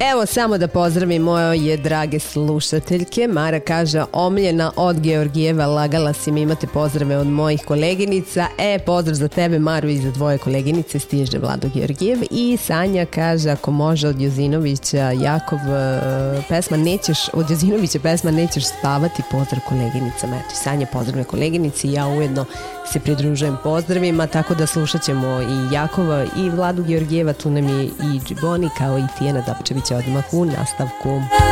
Evo samo da pozdravim moje drage slušateljke. Mara kaže, omljena od Georgijeva, lagala si mi, imate pozdrave od mojih koleginica. Pozdrav za tebe, Maru, i za tvoje koleginice, stiže Vlado Georgijev. I Sanja kaže, ako može od Jozinovića, Jakov, pesma Nećeš spavati, pozdrav koleginicama. Eto, Sanja pozdravne koleginici, ja ujedno se pridružujem pozdravima, tako da slušat ćemo i Jakova i Vladu Georgijeva, tu nam je i Džiboni, kao i Tijana Dapčevića odmah u nastavku.